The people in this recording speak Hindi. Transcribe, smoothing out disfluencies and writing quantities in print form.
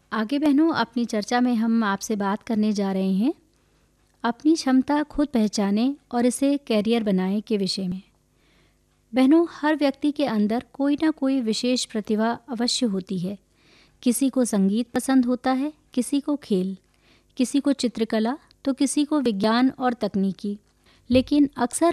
आगे बहनों, अपनी चर्चा में हम आपसे बात करने जा रहे हैं अपनी क्षमता खुद पहचानें और इसे कैरियर बनाएं के विषय में। बहनों, हर व्यक्ति के अंदर कोई ना कोई विशेष प्रतिभा अवश्य होती है। किसी को संगीत पसंद होता है, किसी को खेल, किसी को चित्रकला, तो किसी को विज्ञान और तकनीकी। लेकिन अक्सर